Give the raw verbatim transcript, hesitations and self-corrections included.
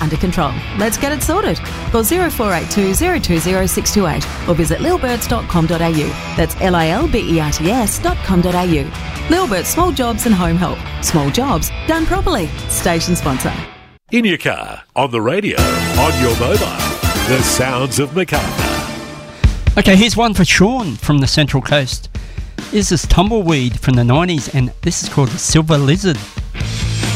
under control. Let's get it sorted. Call zero four eight two, zero two zero, six two eight or visit lilberts dot com dot a u. That's L I L B E R T S dot com dot a u. Lilberts Small Jobs and Home Help. Small jobs done properly. Station sponsor. In your car, on the radio, on your mobile. The sounds of Macarthur. Okay, here's one for Sean from the Central Coast. This is Tumbleweed from the nineties, and this is called the Silver Lizard.